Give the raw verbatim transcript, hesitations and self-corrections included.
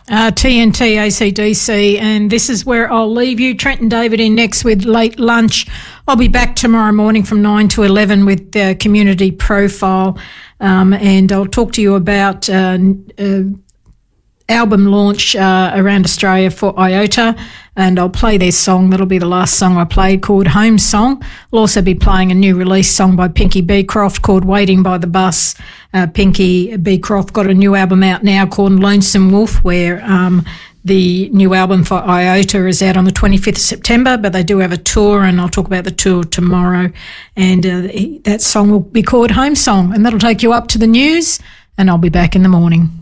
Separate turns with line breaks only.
Uh, T N T, A C D C, and this is where I'll leave you. Trenton David in next with Late Lunch. I'll be back tomorrow morning from nine to eleven with the Community Profile, um, and I'll talk to you about uh, uh, album launch uh, around Australia for Iota, and I'll play their song. That'll be the last song I played, called Home Song. I'll also be playing a new release song by Pinky Beecroft called Waiting by the Bus. Uh, Pinky Beecroft got a new album out now called Lonesome Wolf, where um, the new album for Iota is out on the twenty-fifth of September, but they do have a tour, and I'll talk about the tour tomorrow. And uh, that song will be called Home Song, and that'll take you up to the news, and I'll be back in the morning.